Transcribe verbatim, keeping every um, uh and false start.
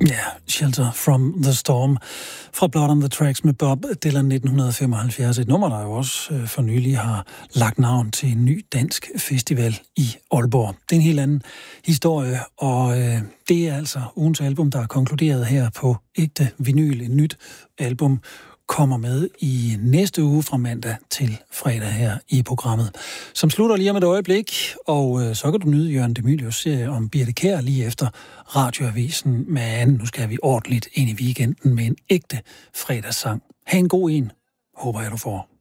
Ja, Shelter from the Storm fra Blood on the Tracks med Bob Dylan nitten femoghalvfjerds. Et nummer, der jo også for nylig har lagt navn til en ny dansk festival i Aalborg. Det er en helt anden historie, og øh, det er altså ugens album, der er konkluderet her på Ægte Vinyl. Et nyt album kommer med i næste uge fra mandag til fredag her i programmet, som slutter lige om et øjeblik, og øh, så kan du nyde Jørgen de Mylius serie om Birthe Kjær lige efter Radioavisen med anden. Nu skal vi ordentligt ind i weekenden med en ægte fredagssang. Ha' en god en, håber jeg du får.